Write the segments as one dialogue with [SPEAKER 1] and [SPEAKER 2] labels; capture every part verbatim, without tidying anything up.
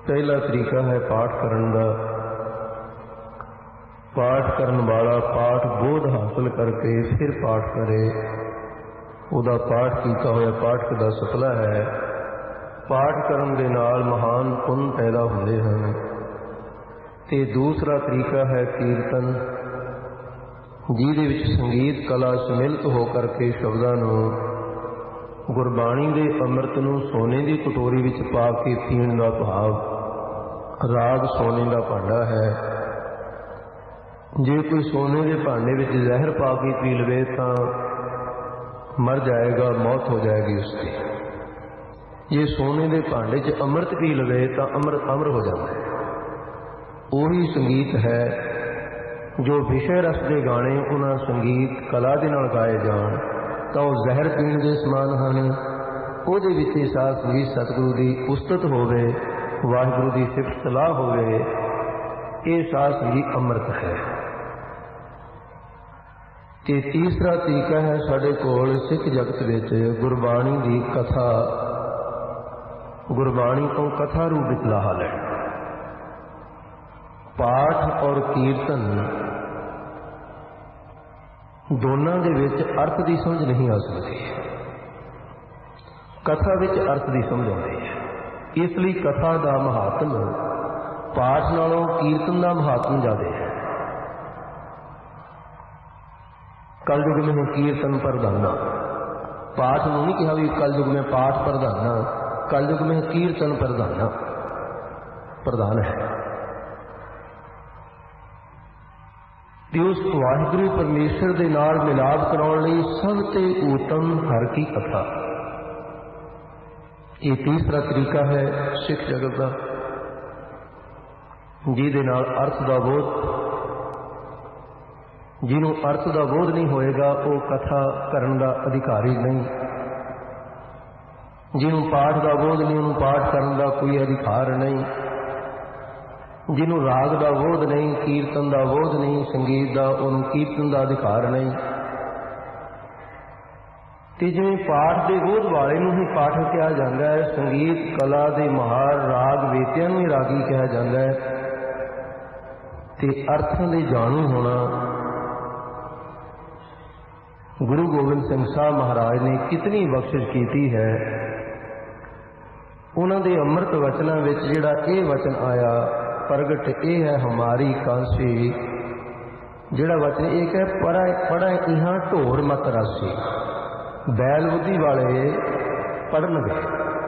[SPEAKER 1] पहला तरीका है पाठ करन दा। पाठ करन वाला पाठ बोध हासिल करके फिर पाठ करे, उहदा पाठ कीता होया पाठक दा सफला है। पाठ करन दे नाल महान पुन पैदा हुंदे हन। ते दूसरा तरीका है कीर्तन, जिहदे विच संगीत कला सम्मिलित हो करके शब्दां नूं गुरबाणी दे अमृत नूं सोने की कटोरी विच पा के पीण दा भाव। राग सोने का भांडा है। जे कोई सोने के भांडे विच जहर पा के पी लवे तां मर जाएगा, मौत हो जाएगी उसकी। जे सोने के भांडे च अमृत पी लवे तां अमृत अमर हो जाता है। ਉਹੀ संगीत है जो विषय रस के गाने उन्हां संगीत कला दे नाल गाए जाण तां ओह जहर पीण दे समान हन। ਉਹਦੇ ਵਿੱਚ साथ संगीत सतगुरु की उस्तत होवे, वाहिगुरु की सिफत सलाह होवे, ये साथ संगीत अमृत है। ते तीसरा तरीका है साडे कोल सिख जगत विच गुरबाणी की कथा, गुरबाणी तो कथा रूप विच लाहा लैना। पाठ और कीर्तन दोनों के विच अर्थ की समझ नहीं आ सकती, कथा विच अर्थ की समझ आती है। इसलिए कथा का महात्म पाठ नालों कीर्तन का महात्म ज्यादा है। कल युग में कीर्तन प्रधाना, पाठ में नहीं कहा भी कल युग में पाठ प्रधाना, कल युग में कीर्तन प्रधाना प्रधान है। उस वाहिगुरु परमेश्वर के नाल मिलाप कराने लई सब ते उत्तम हर की कथा। ये तीसरा तरीका है सिख जगत का, जिहदे नाल अर्थ का बोध, जिन्हों अर्थ का बोध नहीं होएगा वो कथा करन का अधिकारी नहीं। जिन्हों पाठ का बोध नहीं उन्होंने पाठ करन का कोई अधिकार नहीं। जिन्हों राग का बोध नहीं, कीर्तन का बोध नहीं, संगीत का उन्होंने कीर्तन का अधिकार नहीं। ते जिवें पाठ के बोध वाले नूं ही पाठक कहा जाता है, संगीत कला के महार राग वेतियां नूं ही रागी कहा जाता है। ते अर्थां दे जाणू होना गुरु गोबिंद सिंह साहब महाराज ने कितनी बख्शिश की है। उन्हां दे अमृत वचनां विच जिहड़ा ये वचन आया प्रगट ये है हमारी कांसी, जिहड़ा वचन एक है पढ़ा पढ़ा इहां ढोर मत रासी, बैल बुद्धि वाले पढ़नगे।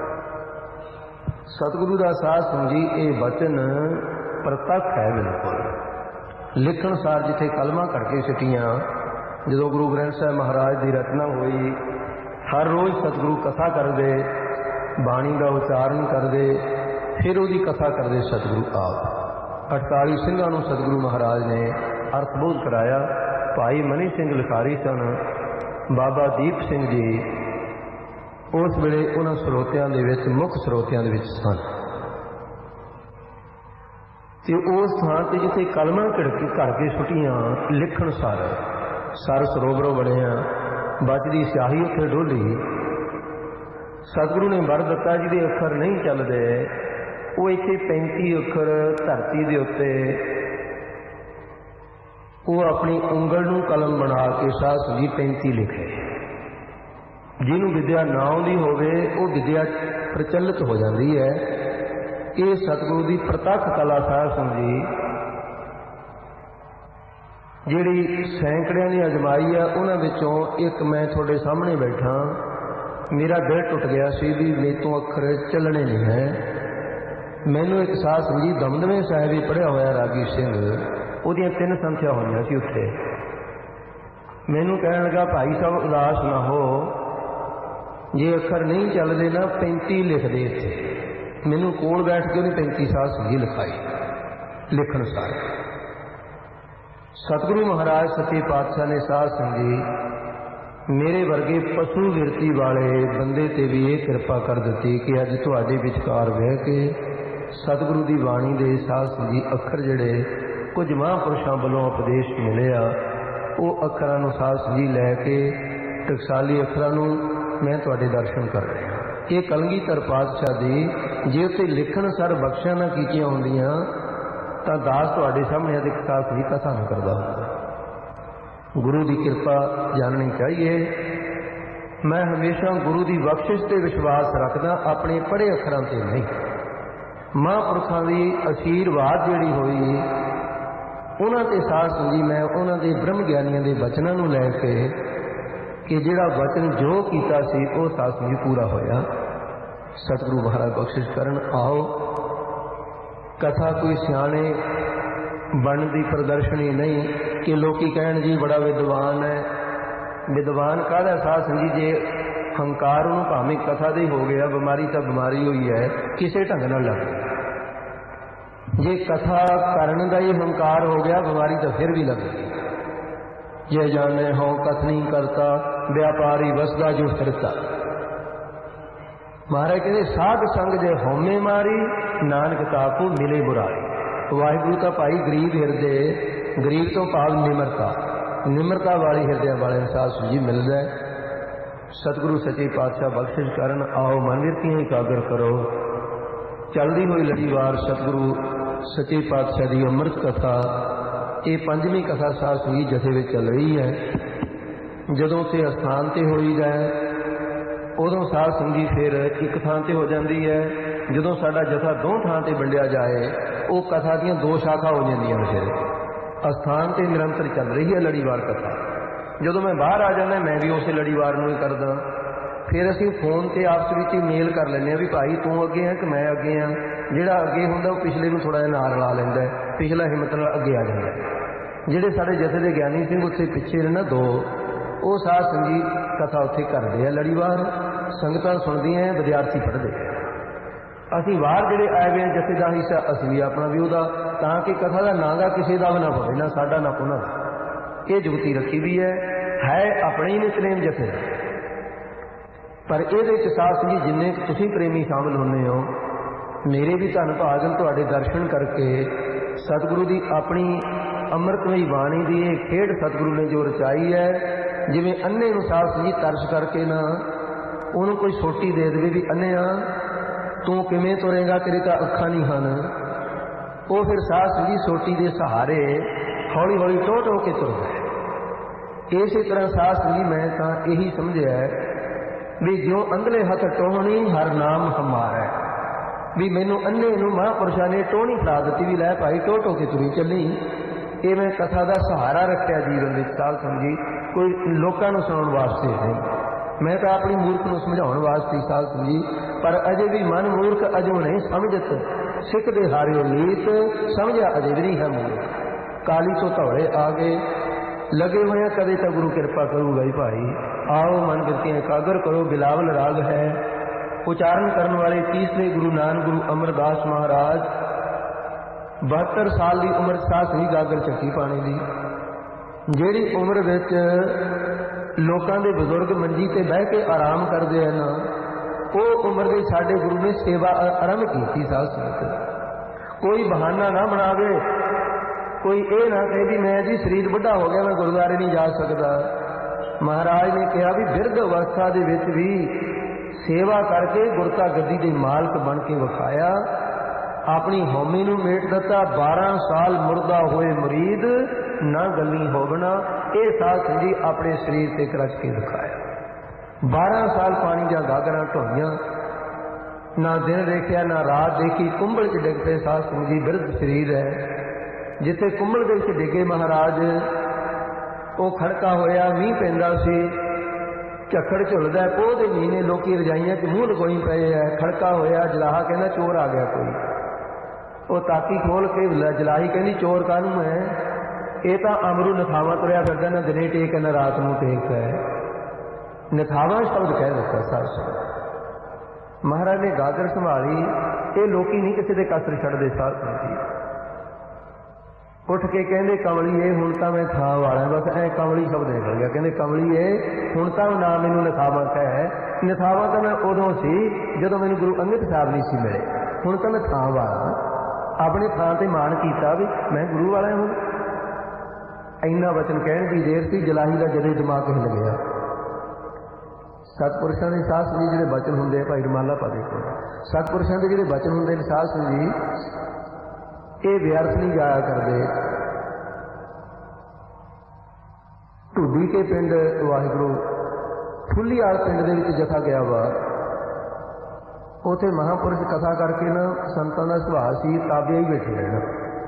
[SPEAKER 1] सतगुरु का साथ समझी ये वचन प्रतख है बिल्कुल। लिखण सार जिथे कलमा करके सिटियां, जो गुरु ग्रंथ साहिब महाराज की रचना हुई, हर रोज़ सतगुरु कथा करते, बाणी का उच्चारण करते, फिर उसकी कथा करते सतगुरु आप। अड़ताली सिंघां नूं सतगुरु महाराज ने अर्थबोध कराया। भाई मनी सिंह लिखारी सन, बाबा दीप सिंह जी उस वेले उन्हां ਸਰੋਤਿਆਂ ਦੇ ਵਿੱਚ मुख ਸਰੋਤਿਆਂ ਦੇ ਵਿੱਚ सन। ਤੇ उस ਥਾਂ ਤੇ जिथे कलमां ਘੜਕੇ ਘੜ के सुटियां लिखण सार सर ਸਰੋਵਰੋਂ ਬਣਿਆ, बचदी स्याही उत्थे डोली। सतगुरु ने वर दिता जिहदे अखर नहीं चलते वो इत्थे पैंती अखर धरती दे उत्ते वो अपनी उंगल नूं कलम बना के साह संगी पैंती लिखे। जिन्हों विद्या ना आउंदी होवे वो विद्या प्रचलित हो जाती है। ये सतगुरु की प्रतख कला साह संगी जिहड़ी सैकड़ियां की अजमाई है, उन्हां विचों एक मैं तुहाडे सामने बैठा, मेरा दिल टुट गया सी भी मेरे तो अखर चलने नहीं है। मैनू एक साह संगी दमदमे साहिब ही पढ़िया होया रागी सिंह, ਉਹਦੀਆਂ ਤਿੰਨ ਸੰਥਿਆ ਹੋਈਆਂ ਸੀ ਉੱਥੇ। ਮੈਨੂੰ ਕਹਿਣ ਲੱਗਾ ਭਾਈ ਸਾਹਿਬ ਉਦਾਸ ਨਾ ਹੋ, ਜੇ ਅੱਖਰ ਨਹੀਂ ਚੱਲਦੇ ਨਾ ਪੈਂਤੀ ਲਿਖ ਦੇ ਇੱਥੇ। ਮੈਨੂੰ ਕੋਲ ਬੈਠ ਕੇ ਉਹਨੇ ਪੈਂਤੀ ਸਾਹ ਸੰਗੀ ਲਿਖਾਈ ਲਿਖਣ ਸਾਰ। सतगुरु महाराज सच्चे पातशाह ने साध संगी मेरे वर्गे पशु विरती वाले बंदे ते भी ये कृपा कर दी कि अज तुहाडे विचकार बह के सतगुरु की बाणी के साध संगी अखर जिहड़े कुछ महापुरुषों वालों उपदेश मिले आ वो अखरां नूं साध संगी लैके टकसाली अखरां नूं मैं तुहाडे दर्शन कर रहा। ये कलगीधर पातशाह की ਜੇ ਉੱਥੇ ਲਿਖਣ ਸਰ ਬਖਸ਼ਿਆ ਨਾ ਕੀਤੀਆਂ ਹੁੰਦੀਆਂ ਤਾਂ ਦਾਸ ਤੁਹਾਡੇ ਸਾਹਮਣੇ ਅਦਿਕ ਸਾਥ ਵੀ ਕਥਾ ਨਾ ਕਰਦਾ ਹੁੰਦਾ। ਗੁਰੂ ਦੀ ਕਿਰਪਾ ਜਾਣਨੀ ਚਾਹੀਏ। ਮੈਂ ਹਮੇਸ਼ਾ ਗੁਰੂ ਦੀ ਬਖਸ਼ਿਸ਼ ਤੇ ਵਿਸ਼ਵਾਸ ਰੱਖਦਾ, ਆਪਣੇ ਪੜ੍ਹੇ ਅੱਖਰਾਂ ਤੇ ਨਹੀਂ। ਮਹਾਂਪੁਰਖਾਂ ਦੀ ਅਸ਼ੀਰਵਾਦ ਜਿਹੜੀ ਹੋਈ ਉਹਨਾਂ ਤੇ ਸਾਧ ਸੰਗੀ ਮੈਂ ਉਹਨਾਂ ਦੇ ਬ੍ਰਹਮ ਗਿਆਨੀਆਂ ਦੇ ਬਚਨਾਂ ਨੂੰ ਲੈ ਕੇ ਕਿ ਜਿਹੜਾ ਵਚਨ ਜੋ ਕੀਤਾ ਸੀ ਉਹ ਸਾਧ ਸੰਗੀ ਪੂਰਾ ਹੋਇਆ। ਸਤਿਗੁਰੂ ਮਹਾਰਾਜ ਬਖਸ਼ਿਸ਼ ਕਰਨ। ਆਓ, ਕਥਾ ਕੋਈ ਸਿਆਣੇ ਬਣਨ ਦੀ ਪ੍ਰਦਰਸ਼ਨੀ ਨਹੀਂ ਕਿ ਲੋਕੀ ਕਹਿਣ ਜੀ ਬੜਾ ਵਿਦਵਾਨ ਹੈ। ਵਿਦਵਾਨ ਕਾਹਦਾ ਸਾਧ ਸੰਗੀ ਜੇ ਹੰਕਾਰ ਉਹਨੂੰ ਭਾਵੇਂ ਕਥਾ ਦੇ ਹੋ ਗਿਆ, ਬਿਮਾਰੀ ਤਾਂ ਬਿਮਾਰੀ ਹੋਈ ਹੈ, ਕਿਸੇ ਢੰਗ ਨਾਲ ਲੱਗ ਗਈ। ਜੇ ਕਥਾ ਕਰਨ ਦਾ ਹੀ ਹੰਕਾਰ ਹੋ ਗਿਆ, ਬਿਮਾਰੀ ਤਾਂ ਫਿਰ ਵੀ ਲੱਗ ਗਈ। ਜੇ ਜਾਣੇ ਹੋ ਕਥਨੀ ਕਰਤਾ ਵਿਆਪਾਰੀ ਵਸਦਾ ਜੋ ਫਿਰਤਾ। ਮਹਾਰਾਜ ਕਹਿੰਦੇ ਸਾਧ ਸੰਗ ਜੇ ਹਉਮੈ ਮਾਰੀ ਨਾਨਕ ਤਾਕੂ ਮਿਲੇ ਬੁਰਾਈ। ਵਾਹਿਗੁਰੂ ਤਾਂ ਭਾਈ ਗਰੀਬ ਹਿਰਦੇ, ਗਰੀਬ ਤੋਂ ਭਾਵ ਨਿਮਰਤਾ, ਨਿਮਰਤਾ ਵਾਲੀ ਹਿਰਦਿਆਂ ਵਾਲੇ ਸਾਧ ਸੰਗ ਜੀ ਮਿਲਦਾ। ਸਤਿਗੁਰੂ ਸੱਚੇ ਪਾਤਸ਼ਾਹ ਬਖਸ਼ਿਸ਼ ਕਰਨ। ਆਓ ਮਨ ਵਿਰਤੀਆਂ ਇਕਾਗਰ ਕਰੋ। ਚੱਲਦੀ ਹੋਈ ਲੜੀਵਾਰ ਸਤਿਗੁਰੂ ਸੱਚੇ ਪਾਤਸ਼ਾਹ ਦੀ ਅੰਮ੍ਰਿਤ ਕਥਾ, ਇਹ ਪੰਜਵੀਂ ਕਥਾ ਸਾਧ ਸੰਗ ਜੀ ਜਥੇ ਵਿੱਚ ਚੱਲ ਰਹੀ ਹੈ। ਜਦੋਂ ਤੇ ਅਸਥਾਨ ਤੇ ਹੋਈਦਾ ਉਦੋਂ ਸਾਧ ਸੰਗ ਜੀ ਫਿਰ ਇੱਕ ਥਾਂ ਤੇ ਹੋ ਜਾਂਦੀ ਹੈ। ਜਦੋਂ ਸਾਡਾ ਜਥਾ ਦੋ ਥਾਂ ਤੇ ਵੰਡਿਆ ਜਾਏ ਉਹ ਕਥਾ ਦੀਆਂ ਦੋ ਸ਼ਾਖਾ ਹੋ ਜਾਂਦੀਆਂ ਨੇ। ਫਿਰ ਅਸਥਾਨ ਤੇ ਨਿਰੰਤਰ ਚੱਲ ਰਹੀ ਹੈ ਲੜੀਵਾਰ ਕਥਾ। ਜਦੋਂ ਮੈਂ ਬਾਹਰ ਆ ਜਾਂਦਾ ਮੈਂ ਵੀ ਉਸੇ ਲੜੀਵਾਰ ਨੂੰ ਹੀ ਕਰਦਾ। ਫਿਰ ਅਸੀਂ ਫੋਨ ਤੇ ਆਪਸ ਵਿੱਚ ਹੀ ਮੇਲ ਕਰ ਲੈਂਦੇ ਹਾਂ ਵੀ ਭਾਈ ਤੂੰ ਅੱਗੇ ਹੈ ਕਿ ਮੈਂ ਅੱਗੇ ਹਾਂ। ਜਿਹੜਾ ਅੱਗੇ ਹੁੰਦਾ ਉਹ ਪਿਛਲੇ ਨੂੰ ਥੋੜ੍ਹਾ ਜਿਹਾ ਨਾਲ ਲਾ ਲੈਂਦਾ, ਪਿਛਲਾ ਹਿੰਮਤ ਨਾਲ ਅੱਗੇ ਆ ਜਾਂਦਾ। ਜਿਹੜੇ ਸਾਡੇ ਜਥੇ ਦੇ ਗਿਆਨੀ ਸਿੰਘ ਉੱਥੇ ਪਿੱਛੇ ਨੇ ਨਾ ਦੋ, ਉਹ ਸਾਧ ਸੰਗੀ ਕਥਾ ਉੱਥੇ ਕਰਦੇ ਆ ਲੜੀਵਾਰ। ਸੰਗਤਾਂ ਸੁਣਦੀਆਂ, ਵਿਦਿਆਰਥੀ ਪੜ੍ਹਦੇ। ਅਸੀਂ ਬਾਹਰ ਜਿਹੜੇ ਆਏ ਹੋਏ ਜਥੇ ਦਾ ਹਿੱਸਾ ਅਸੀਂ ਵੀ ਆਪਣਾ ਵੀ ਉਹਦਾ, ਤਾਂ ਕਿ ਕਥਾ ਦਾ ਨਾਂਗਾ ਕਿਸੇ ਦਾ ਵੀ ਨਾ ਪਵੇ, ਨਾ ਸਾਡਾ ਨਾ ਉਹਨਾਂ ਦਾ। ਇਹ ਜੁਗਤੀ ਰੱਖੀ ਵੀ ਹੈ ਹੈ ਆਪਣੇ ਹੀ ਨਿਤਨੇਮ ਜਥੇ ਦਾ। ਪਰ ਇਹਦੇ ਵਿੱਚ ਸਾਧ ਸੰਗੀ ਜਿੰਨੇ ਤੁਸੀਂ ਪ੍ਰੇਮੀ ਸ਼ਾਮਿਲ ਹੁੰਦੇ ਹੋ, ਮੇਰੇ ਵੀ ਧੰਨ ਭਾਗਨ ਤੁਹਾਡੇ ਦਰਸ਼ਨ ਕਰਕੇ ਸਤਿਗੁਰੂ ਦੀ ਆਪਣੀ ਅੰਮ੍ਰਿਤਮਈ ਬਾਣੀ ਦੀ ਇਹ ਖੇਡ ਸਤਿਗੁਰੂ ਨੇ ਜੋ ਰਚਾਈ ਹੈ। ਜਿਵੇਂ ਅੰਨੇ ਨੂੰ ਸਾਧ ਸੰਗੀ ਤਰਸ ਕਰਕੇ ਨਾ ਉਹਨੂੰ ਕੋਈ ਸੋਟੀ ਦੇ ਦੇਵੇ ਵੀ ਅੰਨਿਆ ਤੂੰ ਕਿਵੇਂ ਤੁਰੇਗਾ, ਤੇਰੇ ਤਾਂ ਅੱਖਾਂ ਨਹੀਂ ਹਨ। ਉਹ ਫਿਰ ਸਾਧ ਸੰਗੀ ਸੋਟੀ ਦੇ ਸਹਾਰੇ ਹੌਲੀ ਹੌਲੀ ਟੋਹ ਟੋਹ ਕੇ ਤੁਰਦਾ। ਇਸੇ ਤਰ੍ਹਾਂ ਸਾਧ ਸੰਗੀ ਮੈਂ ਤਾਂ ਇਹੀ ਸਮਝਿਆ ਵੀ ਜਿਉਂ ਅੰਧਲੇ ਹੱਥ ਟੋਹਣੀ ਹਰ ਨਾਮ ਹਮਾਰਾ, ਵੀ ਮੈਨੂੰ ਅੰਨੇ ਨੂੰ ਮਹਾਂਪੁਰਸ਼ਾਂ ਨੇ ਟੋਹਣੀ ਫੜਾ ਦਿੱਤੀ ਵੀ ਲੈ ਭਾਈ ਟੋਹ ਟੋਹ ਕੇ ਤੁਰੀ ਚੱਲੀ। ਇਹ ਮੈਂ ਕਥਾ ਦਾ ਸਹਾਰਾ ਰੱਖਿਆ ਜੀਵਨ ਵਿੱਚ ਸਾਧ ਸੰਗੀ, ਕੋਈ ਲੋਕਾਂ ਨੂੰ ਸੁਣਾਉਣ ਵਾਸਤੇ ਨਹੀਂ। ਮੈਂ ਤਾਂ ਆਪਣੀ ਮੂਰਖ ਨੂੰ ਸਮਝਾਉਣ ਵਾਸਤੇ ਸਾਧ ਸੰਗੀ। ਪਰ ਅਜੇ ਵੀ ਮਨ ਮੂਰਖ ਅਜੋ ਨਹੀਂ ਸਮਝਤ, ਸਿੱਖ ਦੇ ਹਾਰਿਓ ਨੀਤ ਸਮਝਿਆ ਅਜੇ ਵੀ ਨਹੀਂ ਹੈ ਮੂਰਖ। ਕਾਲੀ ਤੋਂ ਧੌਲੇ ਆ ਗਏ ਲਗੇ ਹੋਏ ਕਦੇ ਤਾਂ ਗੁਰੂ ਕਿਰਪਾ ਕਰੂਗਾ ਹੀ ਭਾਈ। ਆਓ ਮਨ ਕਿਰਤੀਆਂ ਇਕਾਗਰ ਕਰੋ। ਬਿਲਾਵਲ ਰਾਗ ਹੈ। ਉਚਾਰਨ ਕਰਨ ਵਾਲੇ ਤੀਸਰੇ ਗੁਰੂ ਨਾਨਕ ਗੁਰੂ ਅਮਰਦਾਸ ਮਹਾਰਾਜ। ਬਹੱਤਰ ਸਾਲ ਦੀ ਉਮਰ ਸਾਧ ਸੰਗੀ ਗਾਗਰ ਚੱਕੀ ਪਾਣੀ ਦੀ, ਜਿਹੜੀ ਉਮਰ ਵਿੱਚ ਲੋਕਾਂ ਦੇ ਬਜ਼ੁਰਗ ਮੰਜੀ ਤੇ ਬਹਿ ਕੇ ਆਰਾਮ ਕਰਦੇ ਹਨ, ਉਹ ਉਮਰ ਦੇ ਸਾਡੇ ਗੁਰੂ ਨੇ ਸੇਵਾ ਆਰੰਭ ਕੀਤੀ। ਸਾਧ ਸੰਗਤ ਕੋਈ ਬਹਾਨਾ ਨਾ ਬਣਾਵੇ, ਕੋਈ ਇਹ ਨਾ ਕਹੇ ਵੀ ਮੈਂ ਜੀ ਸਰੀਰ ਵੱਡਾ ਹੋ ਗਿਆ, ਮੈਂ ਗੁਰਦੁਆਰੇ ਨਹੀਂ ਜਾ ਸਕਦਾ। ਮਹਾਰਾਜ ਨੇ ਕਿਹਾ ਵੀ ਬਿਰਧ ਅਵਸਥਾ ਦੇ ਵਿੱਚ ਵੀ ਸੇਵਾ ਕਰਕੇ ਗੁਰਤਾ ਗੱਦੀ ਦੇ ਮਾਲਕ ਬਣ ਕੇ ਵਿਖਾਇਆ। ਆਪਣੀ ਹਉਮੈ ਨੂੰ ਮੇਟ ਦਿੱਤਾ। ਬਾਰਾਂ ਸਾਲ ਮੁਰਦਾ ਹੋਏ ਮੁਰੀਦ ਨਾ ਗੱਲੀ ਹੋਵਣਾ, ਇਹ ਸਾਧ ਸੰਗੀ ਆਪਣੇ ਸਰੀਰ ਤੇ ਕਰਚ ਕੇ ਦਿਖਾਇਆ। ਬਾਰਾਂ ਸਾਲ ਪਾਣੀ ਦੀਆਂ ਗਾਗਰਾਂ ਢੋਈਆਂ, ਨਾ ਦਿਨ ਦੇਖਿਆ ਨਾ ਰਾਤ ਦੇਖੀ। ਕੁੰਭਲ ਚ ਡਿੱਗ ਪਏ ਸਾਧ ਸੰਗੀ। ਬਿਰਧ ਸਰੀਰ ਹੈ। ਜਿੱਥੇ ਕੁੰਭਲ ਦੇ ਵਿੱਚ ਡਿੱਗੇ ਮਹਾਰਾਜ, ਉਹ ਖੜਕਾ ਹੋਇਆ, ਮੀਂਹ ਪੈਂਦਾ ਸੀ, ਝੱਖੜ ਝੁੱਲਦਾ, ਪੋਹ ਦੇ ਮਹੀਨੇ ਲੋਕੀ ਰਜਾਈਆਂ 'ਚ ਮੂੰਹ ਲਗੋਈ ਪਏ ਹੈ। ਖੜਕਾ ਹੋਇਆ, ਜਲਾਹਾ ਕਹਿੰਦਾ ਚੋਰ ਆ ਗਿਆ ਕੋਈ। ਉਹ ਤਾਕੀ ਖੋਲ ਕੇ ਜਲਾਹੀ ਕਹਿੰਦੀ ਚੋਰ ਕਾਹਨੂੰ ਹੈ, ਇਹ ਤਾਂ ਅਮਰੂ ਨਥਾਵਾ ਤੁਰਿਆ ਫਿਰਦਾ, ਨਾ ਦਿਨੇ ਟੇਕ ਨਾ ਰਾਤ ਨੂੰ ਟੇਕ ਹੈ। ਨਥਾਵਾ ਸ਼ਬਦ ਕਹਿ ਦਿੱਤਾ ਸਾਧ ਸੰਗਤ। ਮਹਾਰਾਜ ਨੇ ਗਾਗਰ ਸੰਭਾਲੀ। ਇਹ ਲੋਕੀ ਨਹੀਂ ਕਿਸੇ ਦੇ ਕਸਰ ਛੱਡਦੇ ਸਾਧ ਸੰਗਤ। ਉੱਠ ਕੇ ਕਹਿੰਦੇ ਕਮਲੀਏ ਹੁਣ ਤਾਂ ਮੈਂ ਥਾਂ ਵਾਲਾ, ਬਸ ਐ ਕਮਲੀ ਸ਼ਬਦ ਨਿਕਲ ਗਿਆ। ਕਹਿੰਦੇ ਕਮਲੀਏ ਹੁਣ ਤਾਂ ਨਾ ਮੈਨੂੰ ਨਥਾਵਾ ਹੈ। ਨਥਾਵਾ ਤਾਂ ਮੈਂ ਉਦੋਂ ਸੀ ਜਦੋਂ ਮੈਨੂੰ ਗੁਰੂ ਅੰਗਦ ਸਾਹਿਬ ਨਹੀਂ ਸੀ ਮਿਲੇ। ਹੁਣ ਤਾਂ ਮੈਂ ਥਾਂ ਵਾਲਾ। ਆਪਣੇ ਥਾਂ ਤੇ ਮਾਣ ਕੀਤਾ ਵੀ ਮੈਂ ਗੁਰੂ ਵਾਲਾ ਹੁਣ। ਇੰਨਾ ਵਚਨ ਕਹਿਣ ਦੀ ਦੇਰ ਸੀ, ਜਲਾਹੀ ਦਾ ਜਦੇ ਦਿਮਾਗ ਹਿੱਲ ਗਿਆ। सतपुरुषों के साध संगत जी जिहड़े बचन हुंदे भाई रमाला पा देखो, सतपुरुषों के जिहड़े बचन हुंदे ने साध संगत जी, ये व्यर्थ नहीं जाया करते। ढुड्डी के पिंड वाहिगुरू फुल्लीआल पिंड दे विच जथा गया वा, उत्थे महापुरुष कथा करके ना संतां दा सुभाअ सी ताबे ही बैठे रहना।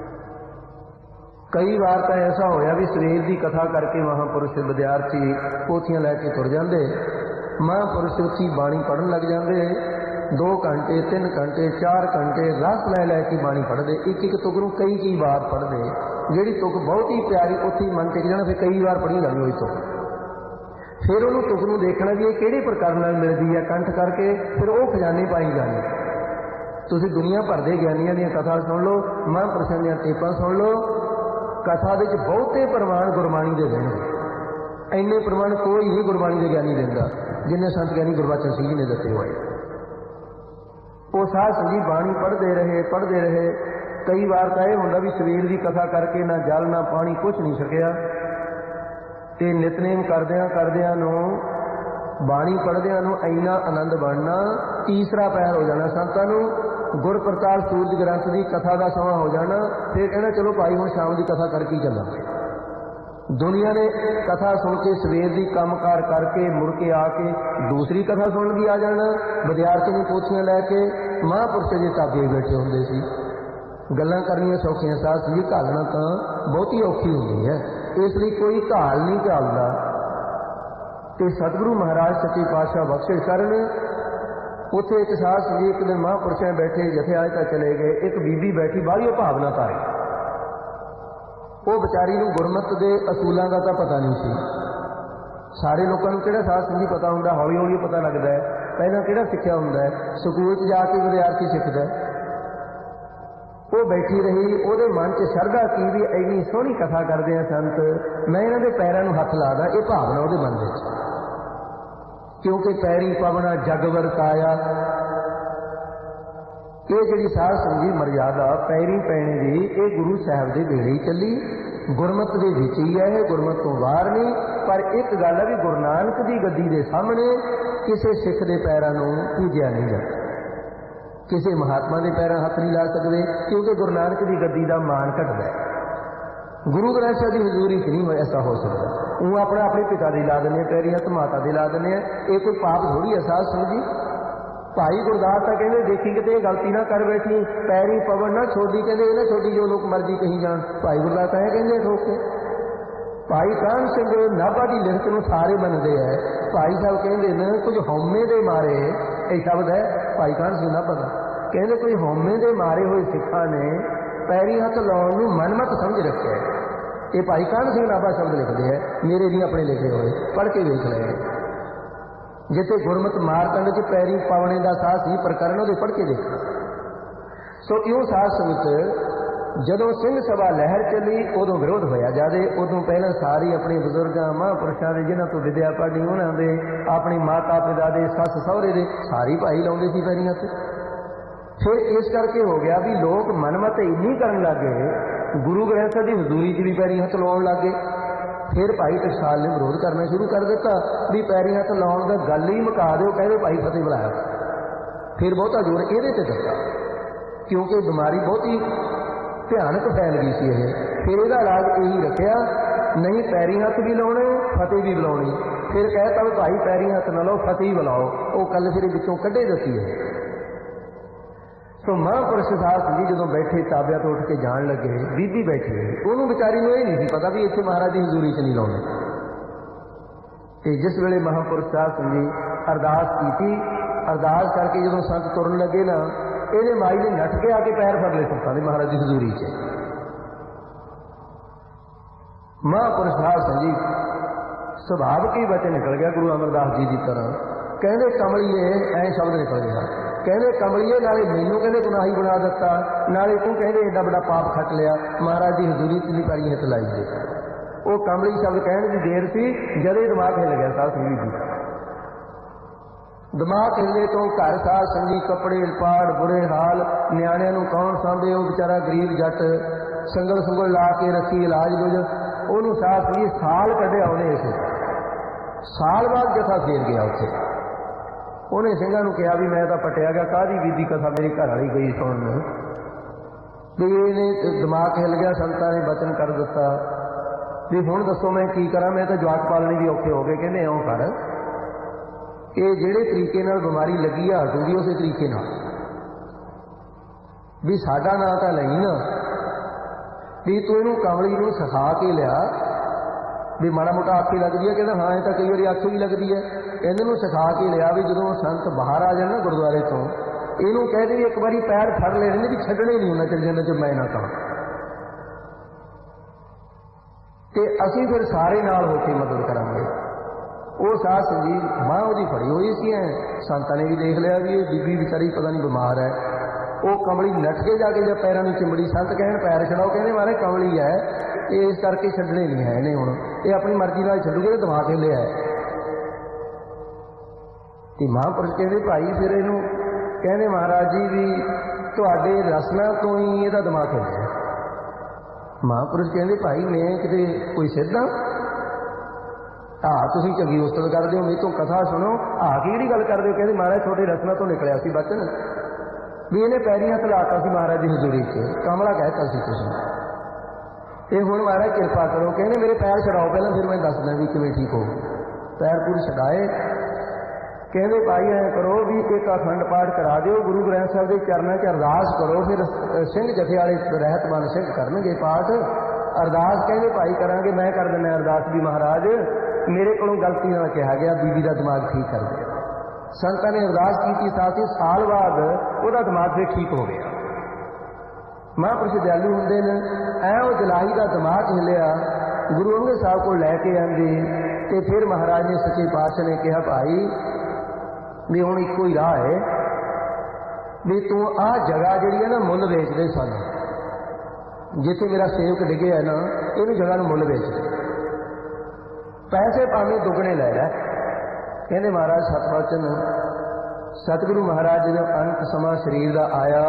[SPEAKER 1] कई बार तो ऐसा होया भी सवेर की कथा करके महापुरुष विद्यार्थी पोथियां लैके तुर जाते, महापुरुष उत्थी बाणी पढ़न लग जाते, दो घंटे तीन घंटे चार घंटे रस लै लैके बाणी पढ़ते, एक एक तुक नूं कई कई बार पढ़ते, जिहड़ी तुक बहुत ही प्यारी उत्थे मन टिक जाना, फिर कई बार पढ़ी जानी उस तुक, फिर उन्होंने तुक नूं देखना भी ये किहड़े प्रकार नाल मिलदी है कंठ करके, फिर वो खजाने पाई जाने। तुसीं दुनिया भर दे ज्ञानियां दी कथा सुन लो, महापुरुषां दी टेपां सुन लो, कथा विच बहुते प्रमाण गुरबाणी दे देणगे, इन्ने प्रमाण कोई नहीं गुरबाणी दे ज्ञानी दिंदा जिन्ने संत ज्ञानी गुरबचन सिंह जी ने दस्से होए। वो साध संगत जी बाणी पढ़ते रहे पढ़ते रहे, कई बार तो यह होंदा भी सवेर की कथा करके ना जल ना पानी कुछ नहीं सकिया, ते नितनेम करदियां करदियां नूं बाणी पढ़दियां नूं इन्ना आनंद बनना, तीसरा पैर हो जाना संतां नूं, गुर प्रताप सूरज ग्रंथ की कथा का समा हो जाना, फिर कहना चलो भाई हुण शाम की कथा करके ही चलांगे। दुनिया ने कथा सुन के सवेर की काम कार करके मुड़ के आके दूसरी कथा सुनन की आ जाना, विद्यार्थी ने पोथियां लैके महापुरुष जे ताबे बैठे होंदे सी। गल्लां करनियां सौखियां, साथ जी घालना तो बहुती औखी होंदी है, इसलिए कोई घाल नहीं घालदा। ते सतगुरु महाराज सच्चे पातशाह बख्शिश करन, उत्थे एक साध संगत एक दिन महापुरुषों बैठे जथे आज तक चले गए, एक बीबी बैठी बाहली भावना तारी, वो बेचारी नूं गुरमत के असूलों का तो पता नहीं सी। सारे लोगों को किहड़ा साध संगत पता हुंदा, हौली हौली पता लगता है, पहलां किहड़ा सिक्ख्या हुंदा है, स्कूल च जाके विद्यार्थी सिखदा है। वो बैठी रही, ਉਹਦੇ मन च शरधा की भी इन्नी सोहनी कथा करते हैं संत, मैं इन्हां दे पैरां नूं हथ ला दा, ये भावना ਉਹਦੇ मन विच, क्योंकि पैरी पवना जगवर काया, ये जिहड़ी साध संगत जी मर्यादा पैरी पैने की, ये गुरु साहब के वेले ही चली, गुरमत के विच ही है, गुरमत तो बाहर नहीं। पर एक गल है भी गुरु नानक की गद्दी के सामने किसी सिख के पैरों नूं पूजिया नहीं जाता, किसी महात्मा के पैरों हथ नहीं ला सकते, क्योंकि गुरु नानक की गद्दी का मान घटदा है। गुरु ग्रंथ साहिब की हजूरी च नहीं ऐसा हो सकता, वो अपना अपने पिता की ला देने पैरी हथ, माता की ला देने, ये कोई पाप थोड़ी है। साध संगत जी भाई गुरदास तो कहते देखी कितने गलती ना कर बैठी, पैरी पवन ना छोड़ी, कहते ना छोड़ी जो लोग मर्जी कही जान, भाई गुरदास है कहते ठोक के। भाई कान सिंह नाभा की लिखत में सारे बनते हैं, भाई साहब कहते हैं कुछ हौमे के मारे, यह शब्द है भाई कान सिंह नाभा का, कहते कुछ हौमे के मारे हुए सिखा ने पैरी हथ लाने को मनमत समझ रखे है। ये भाई कान सिंह नाभा शब्द लिखते हैं, मेरे भी अपने लिखे हुए, पढ़ के देख रहे हैं। जिथे गुरमत मारकंड च पैरी पावने का साहस ही प्रकरण वो पढ़ के देखना। सो यो साध संगत जदों सिंह सभा लहर चली, उदों विरोध होया जादे, उदों पहले सारी अपने बुजुर्गों महापुरुषों के जिन्हों तो विद्या पढ़नी उन्होंने अपनी माता पिता के सस सहुरे के सारी भाई लाउंदे सी पैरी हथ। फिर इस करके हो गया भी लोग मनमत इन्नी करन लग गए, गुरु ग्रंथ साहिब की हजूरी च भी पैरी हथ लाउण लग गए। फिर भाई टकसाल ने विरोध करना शुरू कर दिता भी पैरी हथ लाउण दा गल ही मुका दो, कहते भाई फतेह बुलाया। फिर बहुता जोर ये दिता, क्योंकि बीमारी बहुत ही भयानक फैल गई सी ये। फिर इसका इलाज यही रखा, नहीं पैरी हथ भी लाने फतेह भी बुलानी। फिर कहता भी भाई पैरी हथ ना लो फतेह ही बुलाओ, वो कल फिर विचों कढ़े दसी है। तो महापुरुष साहब जी जो बैठे ताबिया तो उठ के जान लगे, बीबी बैठी रही, उन्होंने बेचारी को यह नहीं पता भी इतने महाराज की हजूरी च नहीं लाने। तो जिस वेले महापुरुष साहब जी अरदास की, अरदास करके जो संत तुरन लगे ना, ये माई ने नट के आके पैर फड़ ले संतां दे महाराज की हजूरी च। महापुरुष साहब जी सुभाव की बचन निकल गया गुरु अमरदास जी की तरह, कहते कमलीए ऐ शब्द निकल गया, कहते कमलीए नाले मैनू कहते गुनाही बना दिता, नाले तू कहते एडा बड़ा पाप खट लिया, महाराज की हजूरी च नहीं पैरी हथ लाई दे। वो कमली शब्द कहने की देर से जदे दिमाग हिल गया साध संगत जी। दिमाग हिले तो घर साध संगत कपड़े पाड़ बुरे हाल, न्याणिਆਂ ਨੂੰ कौन सांभे, वो बेचारा गरीब जट संगल संगल ला के रखी इलाज लुज, ਉਹਨੂੰ साध संगत साल कढ़िया उन्हें इस साल बाद जथा फेर गया उत्थे। ਉਹਨੇ ਸਿੰਘਾਂ ਨੂੰ ਕਿਹਾ ਵੀ ਮੈਂ ਤਾਂ ਪਟਿਆ ਗਿਆ, ਕਾਹਦੀ ਬੀਬੀ ਕਥਾ ਮੇਰੀ ਘਰ ਵਾਲੀ ਗਈ ਸੁਣਨ। ਵੀ ਇਹਨੇ ਦਿਮਾਗ ਹਿੱਲ ਗਿਆ, ਸੰਤਾਂ ਨੇ ਬਚਨ ਕਰ ਦਿੱਤਾ ਵੀ ਹੁਣ ਦੱਸੋ ਮੈਂ ਕੀ ਕਰਾਂ, ਮੈਂ ਤਾਂ ਜਵਾਕ ਪਾਲਣੇ ਵੀ ਔਖੇ ਹੋ ਗਏ। ਕਹਿੰਦੇ ਇਉਂ ਕਰ, ਇਹ ਜਿਹੜੇ ਤਰੀਕੇ ਨਾਲ ਬਿਮਾਰੀ ਲੱਗੀ ਆ ਹਟੂਗੀ ਉਸੇ ਤਰੀਕੇ ਨਾਲ, ਵੀ ਸਾਡਾ ਨਾਂ ਤਾਂ ਲਈ ਨਾ, ਵੀ ਤੂੰ ਇਹਨੂੰ ਕਮਲੀ ਨੂੰ ਸਿਖਾ ਕੇ ਲਿਆ ਵੀ ਮਾੜਾ ਮੋਟਾ ਆਖੀ ਲੱਗਦੀ ਹੈ। ਕਹਿੰਦਾ ਹਾਂ ਇਹ ਤਾਂ ਕਈ ਵਾਰੀ ਆਖੀ ਵੀ ਲੱਗਦੀ ਹੈ। ਇਹਨਾਂ ਨੂੰ ਸਿਖਾ ਕੇ ਲਿਆ ਵੀ ਜਦੋਂ ਸੰਤ ਬਾਹਰ ਆ ਜਾਣ ਨਾ ਗੁਰਦੁਆਰੇ ਤੋਂ, ਇਹਨੂੰ ਕਹਿ ਦੇ ਵੀ ਇੱਕ ਵਾਰੀ ਪੈਰ ਫੜ ਲੈਣੇ ਵੀ ਛੱਡਣੇ ਨਹੀਂ ਉਹਨਾਂ ਚਿਰ ਜਿੰਨਾ ਚਿਰ ਮੈਂ ਨਾ ਕਹਾਂ, ਤੇ ਅਸੀਂ ਫਿਰ ਸਾਰੇ ਨਾਲ ਹੋ ਕੇ ਮਦਦ ਕਰਾਂਗੇ। ਉਹ ਸਾਧ ਸੰਗੀਤ ਮਾਂ ਉਹਦੀ ਫੜੀ ਹੋਈ ਸੀ। ਐ ਸੰਤਾਂ ਨੇ ਵੀ ਦੇਖ ਲਿਆ ਵੀ ਇਹ ਬੀਬੀ ਵਿਚਾਰੀ ਪਤਾ ਨਹੀਂ ਬਿਮਾਰ ਹੈ। ਉਹ ਕਮਲੀ ਨੱਠ ਕੇ ਜਾ ਕੇ ਜਦ ਪੈਰਾਂ ਨੂੰ ਚਿੰਬੜੀ, ਸੰਤ ਕਹਿਣ ਪੈਰ ਛਡਾਓ, ਕਹਿੰਦੇ ਮਾਰੇ ਕਮਲੀ ਹੈ ਇਹ ਇਸ ਕਰਕੇ ਛੱਡਣੇ ਨਹੀਂ ਹੈ ਇਹਨੇ, ਹੁਣ ਇਹ ਆਪਣੀ ਮਰਜ਼ੀ ਨਾਲ ਛੱਡੂਗੇ ਤੇ ਦਿਮਾਗ ਹਿੱਲਿਆ ਹੈ। ਤੇ ਮਹਾਂਪੁਰਸ਼ ਕਹਿੰਦੇ ਭਾਈ ਫਿਰ ਇਹਨੂੰ ਕਹਿੰਦੇ ਮਹਾਰਾਜ ਜੀ ਵੀ ਤੁਹਾਡੇ ਰਸਨਾ ਤੋਂ ਹੀ ਇਹਦਾ ਦਿਮਾਗ ਹਿੱਲਿਆ। ਮਹਾਂਪੁਰਸ਼ ਕਹਿੰਦੇ ਭਾਈ ਮੈਂ ਕਿਤੇ ਕੋਈ ਸਿੱਧਾ ਆਹ ਤੁਸੀਂ ਚੰਗੀ ਉਸਤਤ ਕਰਦੇ ਹੋ, ਮੇਰੇ ਤੋਂ ਕਥਾ ਸੁਣੋ, ਆਹ ਕਿਹੜੀ ਗੱਲ ਕਰਦੇ ਹੋ। ਕਹਿੰਦੇ ਮਹਾਰਾਜ ਤੁਹਾਡੇ ਰਸਨਾ ਤੋਂ ਨਿਕਲਿਆ ਸੀ ਬਚਨ ਵੀ ਇਹਨੇ ਪੈਰੀਆਂ ਤਲਾਤਾ ਸੀ ਮਹਾਰਾਜ ਦੀ ਹਜ਼ੂਰੀ 'ਚ, ਕਮਲਾ ਕਹਿਤਾ ਸੀ ਤੁਸੀਂ, ਇਹ ਹੁਣ ਮਹਾਰਾਜ ਕਿਰਪਾ ਕਰੋ। ਕਹਿੰਦੇ ਮੇਰੇ ਪੈਰ ਛਡਾਓ ਪਹਿਲਾਂ, ਫਿਰ ਮੈਂ ਦੱਸਦਾ ਵੀ ਕਿਵੇਂ ਠੀਕ ਹੋ। ਪੈਰ ਪੂਰੇ ਛਡਾਏ। ਕਹਿੰਦੇ ਭਾਈ ਐਂ ਕਰੋ ਵੀ ਇੱਕ ਅਖੰਡ ਪਾਠ ਕਰਾ ਦਿਓ, ਗੁਰੂ ਗ੍ਰੰਥ ਸਾਹਿਬ ਦੇ ਚਰਨਾਂ 'ਚ ਅਰਦਾਸ ਕਰੋ, ਫਿਰ ਸਿੰਘ ਜਥੇ ਵਾਲੇ ਰਹਿਤਮੰਦ ਸਿੰਘ ਕਰਨਗੇ ਪਾਠ ਅਰਦਾਸ। ਕਹਿੰਦੇ ਭਾਈ ਕਰਾਂਗੇ, ਮੈਂ ਕਰ ਦਿੰਦਾ ਅਰਦਾਸ ਵੀ ਮਹਾਰਾਜ ਮੇਰੇ ਕੋਲੋਂ ਗਲਤੀ ਨਾਲ ਕਿਹਾ ਗਿਆ ਬੀਬੀ ਦਾ ਦਿਮਾਗ ਠੀਕ ਕਰ ਦਿਓ। ਸੰਤਾਂ ਨੇ ਅਰਦਾਸ ਕੀਤੀ, ਸਾਥ ਹੀ ਸਾਲ ਬਾਅਦ ਉਹਦਾ ਦਿਮਾਗ ਫਿਰ ਠੀਕ ਹੋ ਗਿਆ। ਮਹਾਂਪੁਰਸ਼ ਦਿਆਲੂ ਹੁੰਦੇ ਨੇ। ਐ ਉਹ ਜਲਾਹੀ ਦਾ ਦਿਮਾਗ ਹਿੱਲਿਆ, ਗੁਰੂ ਅੰਗਦ ਸਾਹਿਬ ਕੋਲ ਲੈ ਕੇ ਆਂਦੇ, ਤੇ ਫਿਰ ਮਹਾਰਾਜ ਨੇ ਸੱਚੇ ਪਾਤਸ਼ਾਹ ਨੇ ਕਿਹਾ ਭਾਈ ਵੀ ਹੁਣ ਇੱਕੋ ਹੀ ਰਾਹ ਹੈ ਵੀ ਤੂੰ ਆਹ ਜਗ੍ਹਾ ਜਿਹੜੀ ਹੈ ਨਾ ਮੁੱਲ ਵੇਚ ਦੇ ਸਾਨੂੰ, ਜਿੱਥੇ ਮੇਰਾ ਸੇਵਕ ਡਿੱਗਿਆ ਨਾ ਇਹਨੂੰ ਜਗ੍ਹਾ ਨੂੰ ਮੁੱਲ ਵੇਚ ਦੇ, ਪੈਸੇ ਭਾਵੇਂ ਦੁੱਗਣੇ ਲੈ ਲੈ। ਕਹਿੰਦੇ ਮਹਾਰਾਜ ਸਤਿਵਚਨ ਸਤਿਗੁਰੂ ਮਹਾਰਾਜ ਜਦੋਂ ਅੰਤ ਸਮਾਂ ਸਰੀਰ ਦਾ ਆਇਆ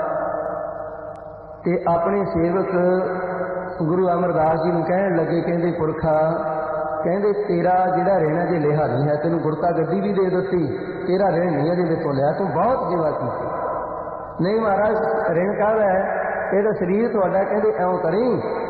[SPEAKER 1] ਤੇ ਆਪਣੇ ਸੇਵਕ ਗੁਰੂ ਅਮਰਦਾਸ ਜੀ ਨੂੰ ਕਹਿਣ ਲੱਗੇ, ਕਹਿੰਦੇ ਪੁਰਖਾ, ਕਹਿੰਦੇ ਤੇਰਾ ਜਿਹੜਾ ਰਹਿਣਾ ਜੇ ਲਿਹਾ ਨਹੀਂ ਹੈ, ਤੈਨੂੰ ਗੁਰਤਾ ਗੱਡੀ ਵੀ ਦੇ ਦਿੱਤੀ, ਤੇਰਾ ਰਹਿਣ ਨਹੀਂ ਇਹਦੇ ਵਿੱਚੋਂ ਲਿਆ, ਤੂੰ ਬਹੁਤ ਸੇਵਾ ਕੀਤੀ। ਨਹੀਂ ਮਹਾਰਾਜ ਰਹਿਣ ਕਾਹਦਾ ਹੈ, ਇਹਦਾ ਸਰੀਰ ਤੁਹਾਡਾ। ਕਹਿੰਦੇ ਇਉਂ ਕਰੀ,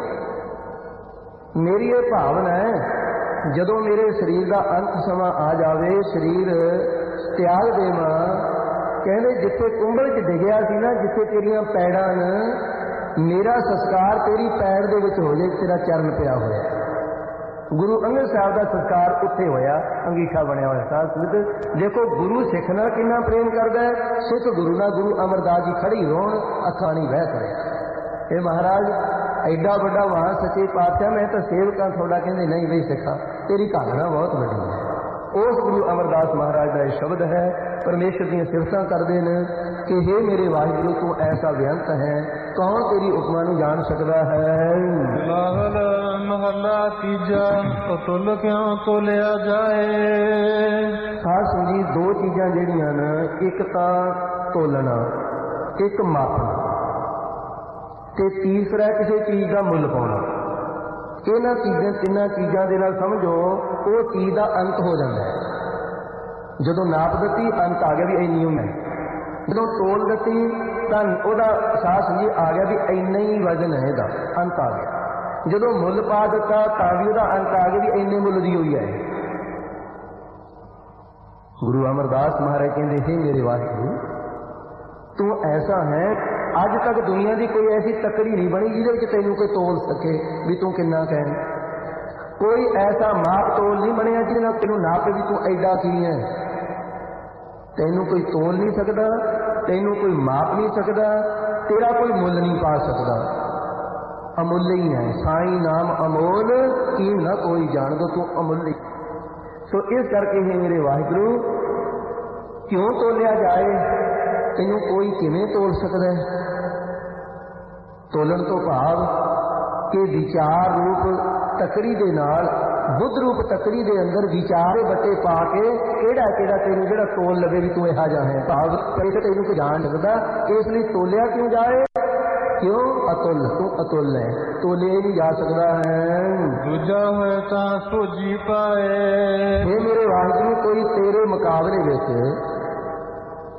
[SPEAKER 1] ਮੇਰੀ ਇਹ ਭਾਵਨਾ ਹੈ ਜਦੋਂ ਮੇਰੇ ਸਰੀਰ ਦਾ ਅੰਤ ਸਮਾਂ ਆ ਜਾਵੇ, ਸਰੀਰ ਤਿਆਗ ਦੇਵਾਂ, ਕਹਿੰਦੇ ਜਿੱਥੇ ਕੁੰਭਲ 'ਚ ਡਿੱਗਿਆ ਸੀ ਨਾ, ਜਿੱਥੇ ਤੇਰੀਆਂ ਪੈੜਾਂ ਨੇ, ਮੇਰਾ ਸੰਸਕਾਰ ਤੇਰੀ ਪੈੜ ਦੇ ਵਿੱਚ ਹੋ ਜਾਏ, ਤੇਰਾ ਚਰਨ ਪਿਆ ਹੋਇਆ। ਗੁਰੂ ਅੰਗਦ ਸਾਹਿਬ ਦਾ ਸੰਸਕਾਰ ਉੱਥੇ ਹੋਇਆ, ਅੰਗੀਠਾ ਬਣਿਆ ਹੋਇਆ। ਸਾਧ ਦੇਖੋ ਗੁਰੂ ਸਿੱਖ ਨਾਲ ਕਿੰਨਾ ਪ੍ਰੇਮ ਕਰਦਾ ਹੈ, ਸਿੱਖ ਗੁਰੂ ਨਾਲ। ਗੁਰੂ ਅਮਰਦਾਸ ਜੀ ਖੜੀ ਹੋਣ, ਅੱਖਾਂ ਨਹੀਂ ਵਹਿ ਕਰੇ। ਇਹ ਮਹਾਰਾਜ ਐਡਾ ਵੱਡਾ ਮਹਾਨ ਸੱਚੇ ਪਾਤਸ਼ਾਹ, ਮੈਂ ਤਾਂ ਸੇਵਕਾਂ ਤੁਹਾਡਾ। ਕਹਿੰਦੇ ਨਹੀਂ ਬਈ ਸਿੱਖਾ, ਤੇਰੀ ਘਾਲਣਾ ਬਹੁਤ ਵੱਡੀ ਹੈ। ਉਸ ਗੁਰੂ ਅਮਰਦਾਸ ਮਹਾਰਾਜ ਦਾ ਇਹ ਸ਼ਬਦ ਹੈ, ਪਰਮੇਸ਼ਰ ਦੀਆਂ ਸਿਫਤਾਂ ਕਰਦੇ ਨੇ ਕਿ ਹੇ ਮੇਰੇ ਵਾਹਿਗੁਰੂ ਤੂੰ ਐਸਾ ਬੇਅੰਤ ਹੈ, ਕੌਣ ਤੇਰੀ ਉਪਮਾ ਨੂੰ ਜਾਣ ਸਕਦਾ ਹੈ। ਮਹੱਲਾ ਤੀਜਾ, ਅਤੁੱਲ ਕਿਉਂ ਤੋਲਿਆ ਜਾਏ। ਸਾਧ ਸੰਗਤ ਦੋ ਚੀਜ਼ਾਂ ਜਿਹੜੀਆਂ ਨੇ, ਇੱਕ ਤਾਂ ਤੋਲਣਾ, ਇੱਕ ਮਾਪਣਾ, ਤੇ ਤੀਸਰਾ ਕਿਸੇ ਚੀਜ਼ ਦਾ ਮੁੱਲ ਪਾਉਣਾ। ਇਹਨਾਂ ਚੀਜ਼ਾਂ ਤਿੰਨਾਂ ਚੀਜ਼ਾਂ ਦੇ ਨਾਲ ਸਮਝੋ ਉਹ ਚੀਜ਼ ਦਾ ਅੰਤ ਹੋ ਜਾਂਦਾ ਹੈ। ਜਦੋਂ ਨਾਪ ਦਿੱਤੀ ਅੰਤ ਆ ਗਿਆ ਵੀ ਇੰਨੀ ਉਮਰ, ਜਦੋਂ ਤੋਲ ਦਿੱਤੀ ਤਾਂ ਉਹਦਾ ਸਾਹ ਸਮਝੀ ਆ ਗਿਆ ਵੀ ਇੰਨਾ ਹੀ ਵਜ਼ਨ ਹੈ, ਇਹਦਾ ਅੰਤ ਆ ਗਿਆ। ਜਦੋਂ ਮੁੱਲ ਪਾ ਦਿੱਤਾ ਤਾਂ ਵੀ ਉਹਦਾ ਅੰਤ ਆ ਗਿਆ ਵੀ ਇੰਨੇ ਮੁੱਲ ਦੀ ਹੋਈ ਹੈ। ਗੁਰੂ ਅਮਰਦਾਸ ਮਹਾਰਾਜ ਕਹਿੰਦੇ ਸੀ ਮੇਰੇ ਵਾਹਿਗੁਰੂ ਤੂੰ ਐਸਾ ਹੈ, ਅੱਜ ਤੱਕ ਦੁਨੀਆ ਦੀ ਕੋਈ ਐਸੀ ਤੱਕੜੀ ਨਹੀਂ ਬਣੀ ਜਿਹਦੇ ਵਿੱਚ ਤੈਨੂੰ ਕੋਈ ਤੋਲ ਸਕੇ ਵੀ ਤੂੰ ਕਿੰਨਾ ਕਹਿ। ਕੋਈ ਐਸਾ ਮਾਪ ਤੋਲ ਨਹੀਂ ਬਣਿਆ ਜਿਹਦੇ ਨਾਲ ਤੈਨੂੰ ਨਾਪੇ ਵੀ ਤੂੰ ਐਡਾ ਕੀ ਹੈ। ਤੈਨੂੰ ਕੋਈ ਤੋਲ ਨਹੀਂ ਸਕਦਾ, ਤੈਨੂੰ ਕੋਈ ਮਾਪ ਨਹੀਂ ਸਕਦਾ, ਤੇਰਾ ਕੋਈ ਮੁੱਲ ਨਹੀਂ ਪਾ ਸਕਦਾ। ਅਮੁੱਲ ਹੀ ਹੈ, ਸਾਈਂ ਨਾਮ ਅਮੋਲ ਕੀ ਨਾ ਕੋਈ ਜਾਣ ਦੋ, ਤੂੰ ਅਮੁੱਲ ਹੀ। ਸੋ ਇਸ ਕਰਕੇ ਹੀ ਮੇਰੇ ਵਾਹਿਗੁਰੂ ਕਿਉਂ ਤੋਲਿਆ ਜਾਏ, ਤੈਨੂੰ ਕੋਈ ਕਿਵੇਂ ਤੋਲ ਸਕਦਾ ਹੈ। ਤੋਲਣ ਤੋਂ ਭਾਵ ਕਿ ਵਿਚਾਰ ਰੂਪ ਤਕੜੀ ਦੇ ਨਾਲ, ਬੁੱਧ ਰੂਪ ਤਕੜੀ ਦੇ ਅੰਦਰ ਵਿਚਾਰੇ ਬੱਟੇ ਪਾ ਕੇ ਕਿਹੜਾ ਕਿਹੜਾ ਤੈਨੂੰ ਜਿਹੜਾ ਤੋਲ ਲਵੇ ਵੀ ਤੂੰ ਇਹੋ ਜਿਹਾ ਹੈ। ਭਾਵ ਕਦੇ ਤੈਨੂੰ ਕੋਈ ਜਾਣ ਸਕਦਾ, ਇਸ ਲਈ ਤੋਲਿਆ ਕਿਉਂ ਜਾਏ। ਕਿਉਂ ਅਤੁੱਲ, ਤੂੰ ਅਤੁੱਲ ਹੈ, ਤੋਲਿਆ ਨਹੀਂ ਜਾ ਸਕਦਾ ਹੈ। ਦੂਜਾ ਹੋਇਆ ਤਾਂ ਸੋਝੀ ਪਾਏ। ਇਹ ਮੇਰੇ ਵਾਹਿਗੁਰੂ ਕੋਈ ਤੇਰੇ ਮੁਕਾਬਲੇ ਵਿੱਚ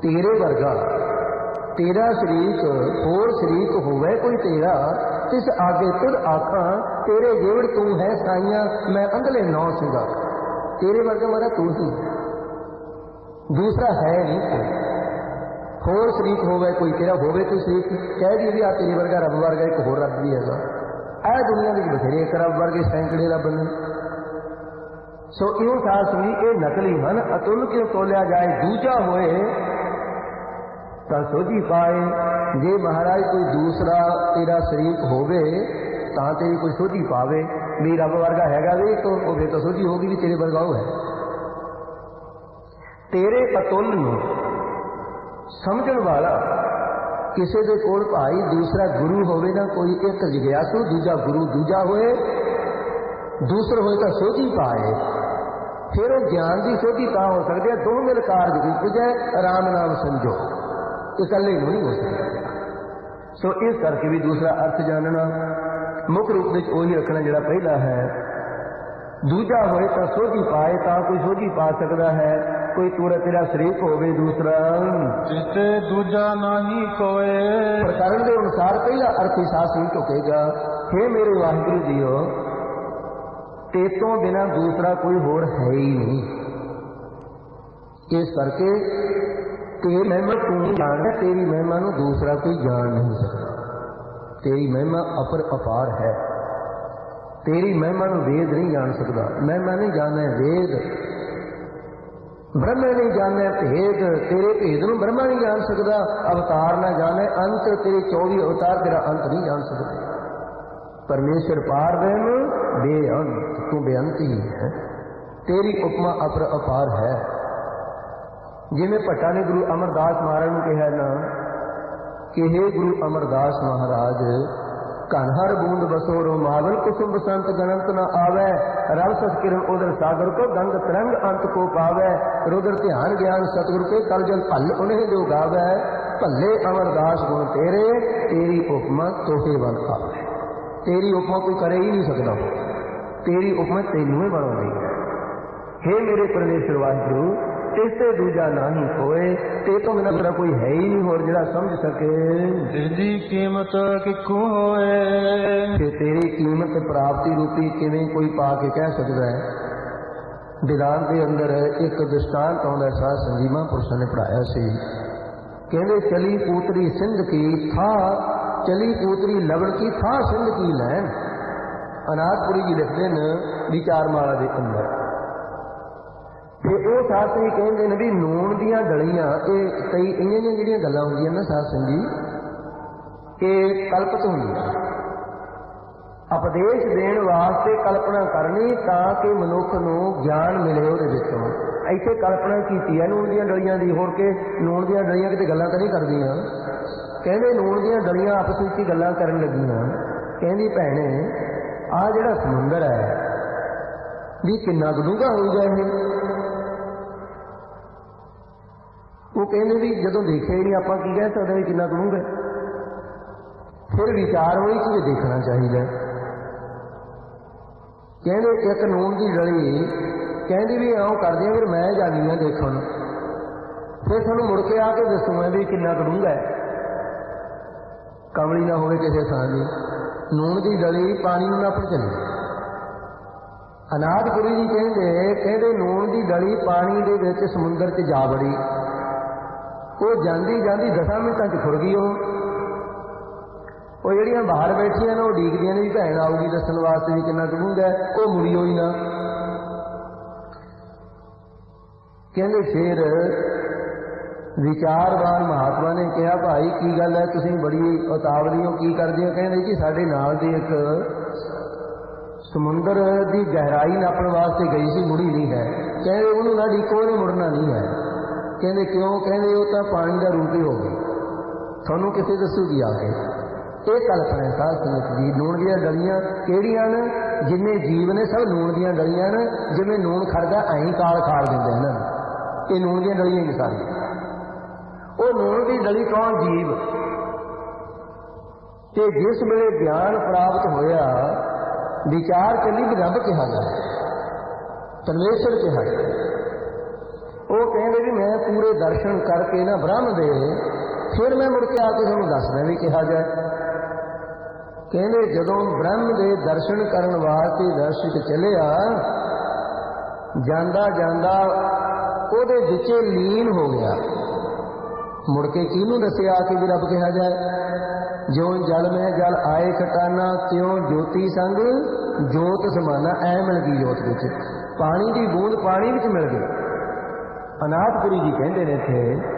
[SPEAKER 1] तेरे वर्गा तेरा शरीक होर शरीक होवे कोई तेरा, तिस आगे तुद आखा तेरे जेवड़ तू है साइया मैं अंगले नौ सिंगा। तेरे वर्गा मारा तू ही, दूसरा है नहीं कोई। होर शरीक होवे कोई तेरा, होवे कोई शरीक कह दी भी आ तेरे वर्गा रब वर्गा एक होर रब भी है। ऐ दुनिया में बथेरे एक रब वर्गे सैकड़े रब ने। सो इं सास भी ये नकली मन अतुल क्यों तोलिया जाए, दूजा होए तो सोझी पाए। जे महाराज कोई दूसरा तेरा शरीक होवे तां तेरी कोई सोझी पावे भी रब वर्गा हैगा भी तो होवे तो सोझी होगी भी तेरे वर्गा है। तेरे अतुल नूं समझण वाला किसी दे कोल भाई दूसरा गुरु होवे ना कोई, एक जिग्यासु दूजा गुरु दूजा होए, दूसरा होए तो सोझी पाए। फिर वो ज्ञान की सोझी तां हो सकती है दो मिल कारज उपजै राम नाम समझो, इकल्ले नहीं हो सकता। सो इस करके भी दूसरा अर्थ जानना मुख रूप में वही रखना जिहड़ा पहला है। दूजा होए तो सोझी पाए, तां कोई सोझी पा सकता है। कोई तूरा तेरा शरीक होवे दूसरा
[SPEAKER 2] जिते दूजा नहीं कोए,
[SPEAKER 1] प्रकरण के अनुसार पहला अर्थ ही सास नहीं टुकेगा। हे मेरे वाहिगुरु जीओ, तेतों बिना दूसरा कोई होर है ही नहीं। इस करके तेरी महिमा तू जान, तेरी महिमा नूं दूसरा कोई जान नहीं सकता। तेरी महिमा अपर अपार है। तेरी महिमा नूं वेद नहीं जान सकता। महिमा नहीं जाने वेद, ब्रह्म नहीं जाने भेद। तेरे भेद नूं ब्रह्मा नहीं जान सकता। अवतार ना जाने अंत, तेरे चौबी अवतार तेरा अंत नहीं जान सकते। परमेश्वर पार ब्रह्म बेअंत, तू बेअंत ही है। तेरी उपमा अपर अपार है। जिवें भट्टा ने गुरु अमरदास महाराज ने कहा ना कि हे गुरु अमरदास महाराज, घन हर बूंद बसो रो मावल कुसुम बसंत गणंत न आवे, रव सत किरण उदर सागर को गंग तरंग अंत को पावे, रुद्र ध्यान ज्ञान सतगुरु के कल जल भल उन्हें जो गावे, भले अमरदास गुण तेरे, तेरी उपमा तोहे बन आवे। तेरी उपमा कोई करे ही नहीं सकता, तेरी उपमा तेनू ही बनानी है। हे मेरे परमेश्वर वाहिगुरु, इससे दूजा नहीं कोई, ते तो बिना दूसरा कोई है ही नहीं और जरा समझ सके।
[SPEAKER 2] तेरी कीमत किखू होए,
[SPEAKER 1] ते तेरी कीमत प्राप्ति रूपी किवें कोई पा के कह सकता है। विधान के अंदर एक दृष्टांत आउंदा सा, संजीवा पुरुषों ने पढ़ाया सी। कहते चली पूतरी सिंध की था, चली पूतरी लवण की था सिंध की लैन। अनाथपुरी जी लिखते हैं विचार माला के अंदर। ਤੇ ਉਹ ਸਾਧ ਸੰਗ ਕਹਿੰਦੇ ਨੇ ਵੀ ਨੂਣ ਦੀਆਂ ਡਲੀਆਂ, ਇਹ ਕਈ ਇੰਨੀਆਂ ਜਿਹੀਆਂ ਜਿਹੜੀਆਂ ਗੱਲਾਂ ਹੁੰਦੀਆਂ ਨਾ ਸਾਧ ਸੰਗ ਜੀ, ਇਹ ਕਲਪਤ ਹੁੰਦੀਆਂ। ਉਪਦੇਸ਼ ਦੇਣ ਵਾਸਤੇ ਕਲਪਨਾ ਕਰਨੀ ਤਾਂ ਕਿ ਮਨੁੱਖ ਨੂੰ ਗਿਆਨ ਮਿਲੇ ਉਹਦੇ ਵਿੱਚੋਂ। ਇੱਥੇ ਕਲਪਨਾ ਕੀਤੀ ਹੈ ਨੂਣ ਦੀਆਂ ਡਲੀਆਂ ਦੀ, ਹੋਰ ਕਿ ਨੂਣ ਦੀਆਂ ਡਲੀਆਂ ਕਿਤੇ ਗੱਲਾਂ ਤਾਂ ਨਹੀਂ ਕਰਦੀਆਂ। ਕਹਿੰਦੇ ਨੂਣ ਦੀਆਂ ਡਲੀਆਂ ਆਪਸ ਵਿੱਚ ਹੀ ਗੱਲਾਂ ਕਰਨ ਲੱਗੀਆਂ। ਕਹਿੰਦੀ ਭੈਣੇ, ਆਹ ਜਿਹੜਾ ਸਮੁੰਦਰ ਹੈ ਵੀ ਕਿੰਨਾ ਕੁ ਡੂੰਘਾ ਹੋਊਗਾ ਇਹ। ਉਹ ਕਹਿੰਦੇ ਵੀ ਜਦੋਂ ਦੇਖਿਆ ਹੀ ਨਹੀਂ ਆਪਾਂ ਕੀ ਕਹਿ ਸਕਦੇ ਵੀ ਕਿੰਨਾ ਕਰੂੰਗੇ। ਫਿਰ ਵਿਚਾਰ ਹੋਈ ਕਿ ਦੇਖਣਾ ਚਾਹੀਦਾ। ਕਹਿੰਦੇ ਇੱਕ ਨੂਣ ਦੀ ਡਲੀ ਕਹਿੰਦੀ ਵੀ ਆਉਂ ਕਰਦੇ ਫਿਰ ਮੈਂ ਜਾਣੀ ਆ ਦੇਖਣ, ਫਿਰ ਤੁਹਾਨੂੰ ਮੁੜ ਕੇ ਆ ਕੇ ਦੱਸੂਗਾ ਵੀ ਕਿੰਨਾ ਕਰੂੰਗਾ। ਕਮਲੀ ਨਾ ਹੋਵੇ ਕਿਸੇ ਥਾਂ ਦੀ। ਨੂਣ ਦੀ ਡਲੀ ਪਾਣੀ ਨੂੰ ਨੱਪ ਚੱਲੀ। ਅਨਾਥਪੁਰੀ ਜੀ ਕਹਿੰਦੇ ਕਹਿੰਦੇ ਨੂਣ ਦੀ ਡਲੀ ਪਾਣੀ ਦੇ ਵਿੱਚ ਸਮੁੰਦਰ 'ਚ ਜਾ ਵੜੀ। ਉਹ ਜਾਂਦੀ ਜਾਂਦੀ ਦਸਾਂ ਮਿੰਟਾਂ 'ਚ ਖੁਰ ਗਈ। ਉਹ ਉਹ ਜਿਹੜੀਆਂ ਬਾਹਰ ਬੈਠੀਆਂ ਨੇ ਉਹ ਡੀਕਦੀਆਂ ਨੇ ਵੀ ਭੈਣ ਆਊਗੀ ਦੱਸਣ ਵਾਸਤੇ ਵੀ ਕਿੰਨਾ ਡੂੰਘਾ। ਉਹ ਮੁੜੀ ਹੋਈ ਨਾ। ਕਹਿੰਦੇ ਫਿਰ ਵਿਚਾਰਵਾਨ ਮਹਾਤਮਾ ਨੇ ਕਿਹਾ ਭਾਈ ਕੀ ਗੱਲ ਹੈ, ਤੁਸੀਂ ਬੜੀ ਉਤਾਵਲੀ ਹੋ, ਕੀ ਕਰਦੇ ਹੋ? ਕਹਿੰਦੇ ਕਿ ਸਾਡੇ ਨਾਲ ਦੀ ਇੱਕ ਸਮੁੰਦਰ ਦੀ ਗਹਿਰਾਈ ਨਾਪਣ ਵਾਸਤੇ ਗਈ ਸੀ, ਮੁੜੀ ਨਹੀਂ ਹੈ। ਕਹਿੰਦੇ ਉਹਨੂੰ ਨਾ ਡੀਕੋ, ਉਹਨੇ ਮੁੜਨਾ ਨਹੀਂ ਹੈ। ਕਹਿੰਦੇ ਕਿਉਂ? ਕਹਿੰਦੇ ਉਹ ਤਾਂ ਪਾਣੀ ਦਾ ਰੂਪ ਹੀ ਹੋ ਗਿਆ, ਤੁਹਾਨੂੰ ਕਿਸੇ ਦੱਸੂਗੀ ਆ ਕੇ। ਇਹ ਕਲਪਨਾ ਸਾਧ ਸੰਗਤ ਜੀ। ਨੂਣ ਦੀਆਂ ਡਲੀਆਂ ਕਿਹੜੀਆਂ ਨੇ? ਜਿੰਨੇ ਜੀਵ ਨੇ ਸਭ ਨੂਣ ਦੀਆਂ ਡਲੀਆਂ ਨੇ। ਜਿਵੇਂ ਨੂਣ ਖੜਦਾ ਐਂ ਕਾਲ ਖਾੜ ਦਿੰਦੇ ਇਹਨਾਂ ਨੂੰ। ਇਹ ਨੂਣ ਦੀਆਂ ਡਲੀਆਂ ਹੀ ਸਾਰੀਆਂ। ਉਹ ਨੂਣ ਦੀ ਡਲੀ ਕੌਣ? ਜੀਵ। ਤੇ ਜਿਸ ਵੇਲੇ ਗਿਆਨ ਪ੍ਰਾਪਤ ਹੋਇਆ, ਵਿਚਾਰ ਚੱਲੀ ਵੀ ਰੱਬ ਕਿਹਾ ਜਾਏ, ਪਰਮੇਸ਼ਰ ਕਿਹਾ ਜਾਏ। ਉਹ ਕਹਿੰਦੇ ਵੀ ਮੈਂ ਪੂਰੇ ਦਰਸ਼ਨ ਕਰਕੇ ਨਾ ਬ੍ਰਹਮ ਦੇ ਫਿਰ ਮੈਂ ਮੁੜ ਕੇ ਆ ਕੇ ਤੁਹਾਨੂੰ ਦੱਸਦਾ ਵੀ ਕਿਹਾ ਜਾਏ। ਕਹਿੰਦੇ ਜਦੋਂ ਬ੍ਰਹਮ ਦੇ ਦਰਸ਼ਨ ਕਰਨ ਵਾਸਤੇ ਦਰਸ਼ਕ ਚੱਲਿਆ, ਜਾਂਦਾ ਜਾਂਦਾ ਉਹਦੇ ਵਿੱਚੇ ਲੀਨ ਹੋ ਗਿਆ। ਮੁੜ ਕੇ ਕਿਹਨੂੰ ਦੱਸਿਆ ਕਿ ਵੀ ਰੱਬ ਕਿਹਾ ਜਾਏ? ਜਿਉਂ ਜਲ ਮੈਂ ਜਲ ਆਏ ਖਟਾਨਾ, ਤਿਉਂ ਜੋਤੀ ਸੰਗ ਜੋਤ ਸਮਾਨਾ। ਐ ਮਿਲ ਗਈ ਜੋਤ ਵਿੱਚ, ਪਾਣੀ ਦੀ ਬੂੰਦ ਪਾਣੀ ਵਿੱਚ ਮਿਲ ਗਈ। ਅਨਾਥਪੁਰੀ ਜੀ ਕਹਿੰਦੇ ਨੇ ਇੱਥੇ